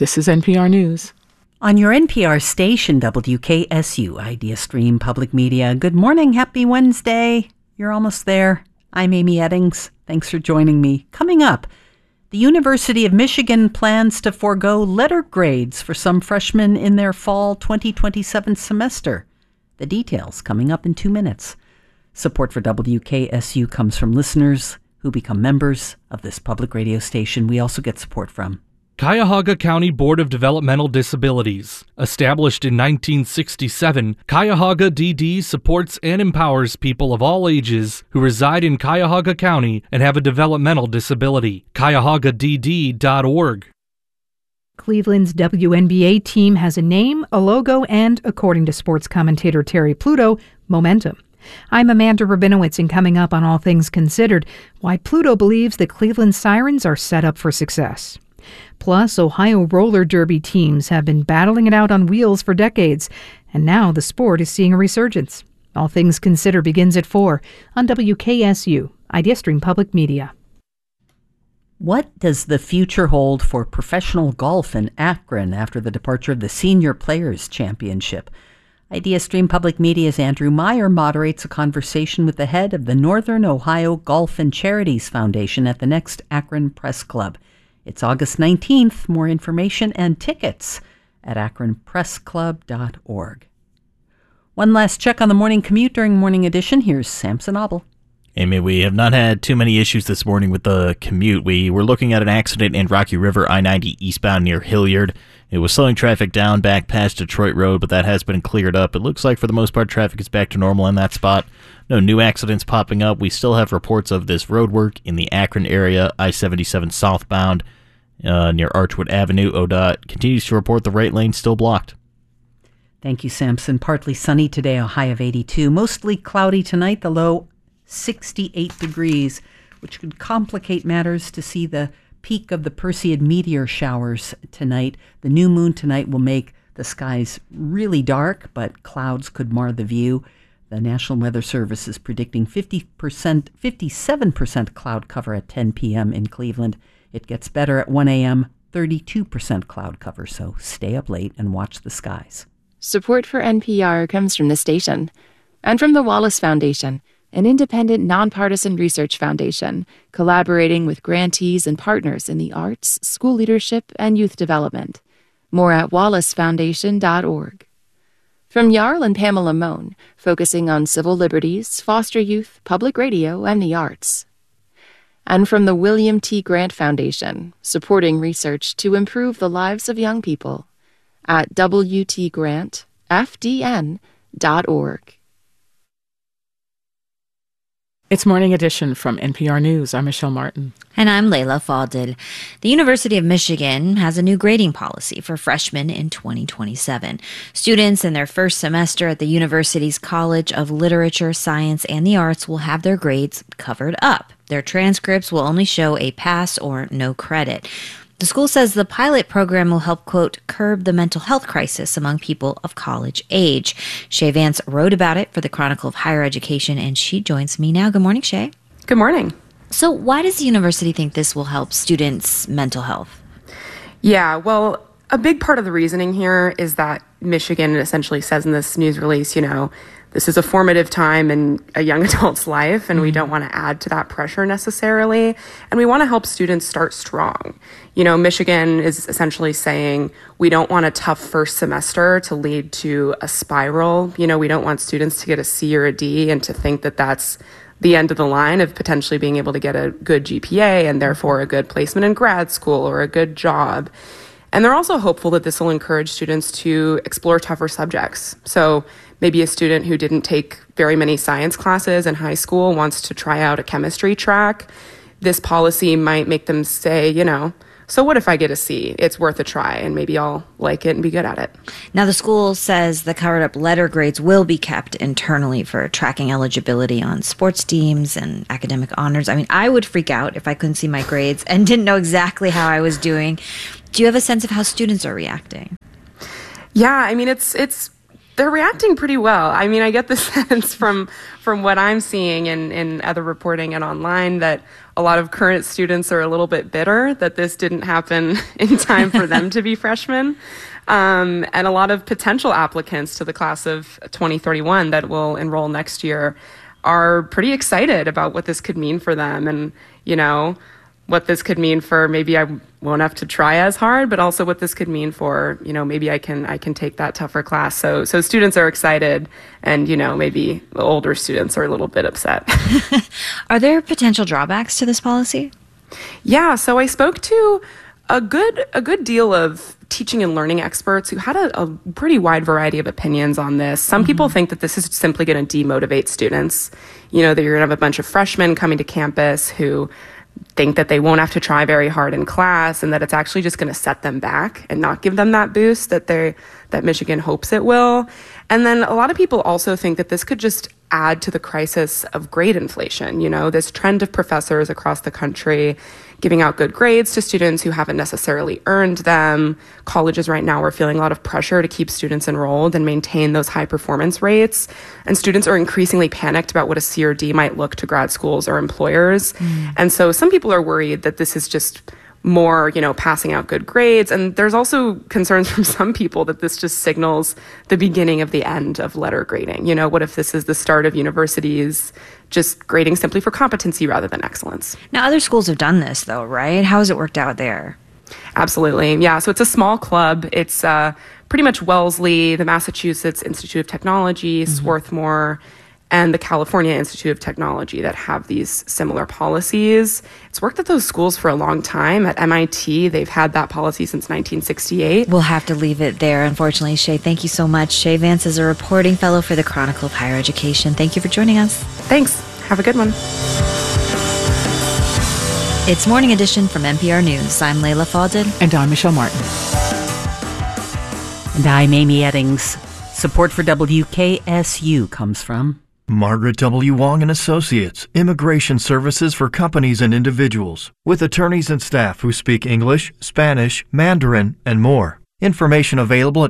This is NPR News. On your NPR station, WKSU, Idea Stream Public Media. Good morning. Happy Wednesday. You're almost there. I'm Amy Eddings. Thanks for joining me. Coming up, the University of Michigan plans to forego letter grades for some freshmen in their fall 2027 semester. The details coming up in 2 minutes. Support for WKSU comes from listeners who become members of this public radio station. We also get support from Cuyahoga County Board of Developmental Disabilities. Established in 1967, Cuyahoga DD supports and empowers people of all ages who reside in Cuyahoga County and have a developmental disability. CuyahogaDD.org. Cleveland's WNBA team has a name, a logo, and, according to sports commentator Terry Pluto, momentum. I'm Amanda Rabinowitz, and coming up on All Things Considered, why Pluto believes the Cleveland Sirens are set up for success. Plus, Ohio roller derby teams have been battling it out on wheels for decades, and now the sport is seeing a resurgence. All Things Considered begins at 4 on WKSU, Idea Stream Public Media. What does the future hold for professional golf in Akron after the departure of the Senior Players Championship? Idea Stream Public Media's Andrew Meyer moderates a conversation with the head of the Northern Ohio Golf and Charities Foundation at the next Akron Press Club. It's August 19th. More information and tickets at akronpressclub.org. One last check on the morning commute during Morning Edition. Here's Samson Abel. Amy, we have not had too many issues this morning with the commute. We were looking at an accident in Rocky River I-90 eastbound near Hilliard. It was slowing traffic down back past Detroit Road, but that has been cleared up. It looks like for the most part traffic is back to normal in that spot. No new accidents popping up. We still have reports of this road work in the Akron area, I-77 southbound near Archwood Avenue. ODOT continues to report the right lane still blocked. Thank you, Samson. Partly sunny today, a high of 82. Mostly cloudy tonight, the low 68 degrees, which could complicate matters to see the peak of the Perseid meteor showers tonight. The new moon tonight will make the skies really dark, but clouds could mar the view. The National Weather Service is predicting 57% cloud cover at 10 p.m. in Cleveland. It gets better at 1 a.m., 32% cloud cover, so stay up late and watch the skies. Support for NPR comes from the station and from the Wallace Foundation, an independent, nonpartisan research foundation collaborating with grantees and partners in the arts, school leadership, and youth development. More at wallacefoundation.org. From Jarl and Pamela Mohn, focusing on civil liberties, foster youth, public radio, and the arts. And from the William T. Grant Foundation, supporting research to improve the lives of young people at wtgrantfdn.org. It's Morning Edition from NPR News. I'm Michelle Martin. And I'm Layla Fadel. The University of Michigan has a new grading policy for freshmen in 2027. Students in their first semester at the university's College of Literature, Science, and the Arts will have their grades covered up. Their transcripts will only show a pass or no credit. The school says the pilot program will help, quote, curb the mental health crisis among people of college age. Shay Vance wrote about it for the Chronicle of Higher Education, and she joins me now. Good morning, Shay. Good morning. So why does the university think this will help students' mental health? Yeah, well, a big part of the reasoning here is that Michigan essentially says in this news release, this is a formative time in a young adult's life, and we don't want to add to that pressure necessarily. And we want to help students start strong. Michigan is essentially saying we don't want a tough first semester to lead to a spiral. We don't want students to get a C or a D and to think that that's the end of the line of potentially being able to get a good GPA and therefore a good placement in grad school or a good job. And they're also hopeful that this will encourage students to explore tougher subjects. So maybe a student who didn't take very many science classes in high school wants to try out a chemistry track. This policy might make them say, so what if I get a C? It's worth a try, and maybe I'll like it and be good at it. Now, the school says the covered up letter grades will be kept internally for tracking eligibility on sports teams and academic honors. I mean, I would freak out if I couldn't see my grades and didn't know exactly how I was doing. Do you have a sense of how students are reacting? Yeah, I mean, it's They're reacting pretty well. I mean, I get the sense from what I'm seeing in other reporting and online that a lot of current students are a little bit bitter that this didn't happen in time for them to be freshmen. And a lot of potential applicants to the class of 2031 that will enroll next year are pretty excited about what this could mean for them, and, what this could mean for maybe I won't have to try as hard, but also what this could mean for, maybe I can take that tougher class. So students are excited, and, maybe the older students are a little bit upset. Are there potential drawbacks to this policy? Yeah, so I spoke to a good deal of teaching and learning experts who had a pretty wide variety of opinions on this. Some people think that this is simply going to demotivate students. That you're going to have a bunch of freshmen coming to campus who think that they won't have to try very hard in class, and that it's actually just going to set them back and not give them that boost that Michigan hopes it will. And then a lot of people also think that this could just add to the crisis of grade inflation. This trend of professors across the country giving out good grades to students who haven't necessarily earned them. Colleges right now are feeling a lot of pressure to keep students enrolled and maintain those high performance rates. And students are increasingly panicked about what a C or D might look to grad schools or employers. And so some people are worried that this is just more, passing out good grades. And there's also concerns from some people that this just signals the beginning of the end of letter grading. What if this is the start of universities just grading simply for competency rather than excellence? Now, other schools have done this, though, right? How has it worked out there? Absolutely. Yeah. So it's a small club. It's pretty much Wellesley, the Massachusetts Institute of Technology, Swarthmore, and the California Institute of Technology that have these similar policies. It's worked at those schools for a long time. At MIT, they've had that policy since 1968. We'll have to leave it there, unfortunately. Shay, thank you so much. Shay Vance is a reporting fellow for the Chronicle of Higher Education. Thank you for joining us. Thanks. Have a good one. It's Morning Edition from NPR News. I'm Layla Fadel. And I'm Michelle Martin. And I'm Amy Eddings. Support for WKSU comes from Margaret W. Wong & Associates, Immigration Services for Companies and Individuals, with attorneys and staff who speak English, Spanish, Mandarin, and more. Information available at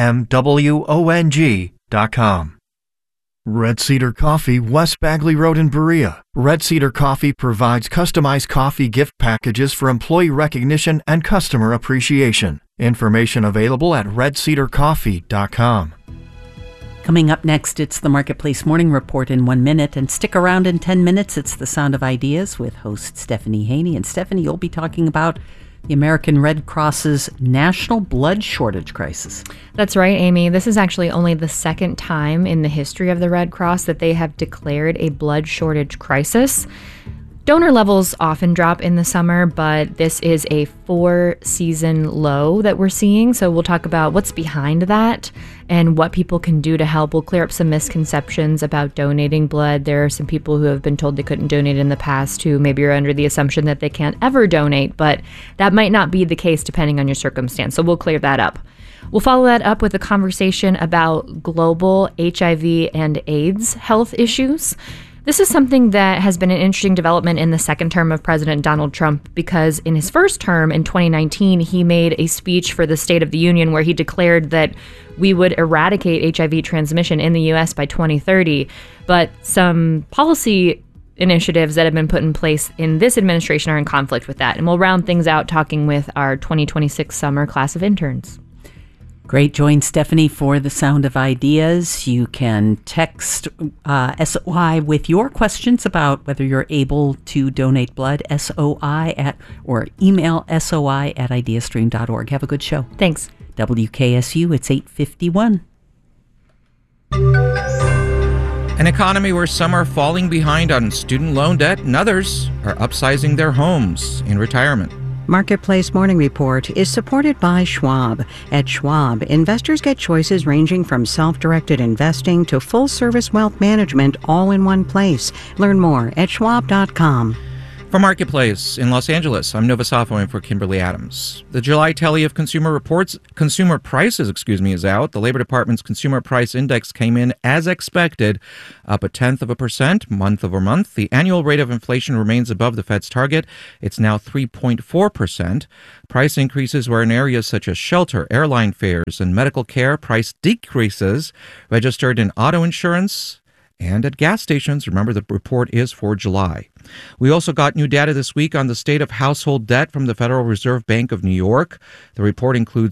imwong.com. Red Cedar Coffee, West Bagley Road in Berea. Red Cedar Coffee provides customized coffee gift packages for employee recognition and customer appreciation. Information available at redcedarcoffee.com. Coming up next, it's the Marketplace Morning Report in 1 minute. And stick around in 10 minutes. It's The Sound of Ideas with host Stephanie Haney. And Stephanie, you'll be talking about the American Red Cross's national blood shortage crisis. That's right, Amy. This is actually only the second time in the history of the Red Cross that they have declared a blood shortage crisis. Donor levels often drop in the summer, but this is a 4-season low that we're seeing. So we'll talk about what's behind that and what people can do to help. We'll clear up some misconceptions about donating blood. There are some people who have been told they couldn't donate in the past who maybe are under the assumption that they can't ever donate, but that might not be the case depending on your circumstance. So we'll clear that up. We'll follow that up with a conversation about global HIV and AIDS health issues. This is something that has been an interesting development in the second term of President Donald Trump, because in his first term in 2019, he made a speech for the State of the Union where he declared that we would eradicate HIV transmission in the U.S. by 2030. But some policy initiatives that have been put in place in this administration are in conflict with that. And we'll round things out talking with our 2026 summer class of interns. Great. Join Stephanie for The Sound of Ideas. You can text SOI with your questions about whether you're able to donate blood, SOI or email SOI at ideastream.org. Have a good show. Thanks. WKSU, it's 8:51. An economy where some are falling behind on student loan debt and others are upsizing their homes in retirement. Marketplace Morning Report is supported by Schwab. At Schwab, investors get choices ranging from self-directed investing to full-service wealth management all in one place. Learn more at schwab.com. From Marketplace in Los Angeles, I'm Nova Safo in for Kimberly Adams. The July tally of consumer prices, is out. The Labor Department's Consumer Price Index came in as expected, up 0.1% month over month. The annual rate of inflation remains above the Fed's target. It's now 3.4%. Price increases were in areas such as shelter, airline fares, and medical care. Price decreases registered in auto insurance and at gas stations. Remember, the report is for July. We also got new data this week on the state of household debt from the Federal Reserve Bank of New York. The report includes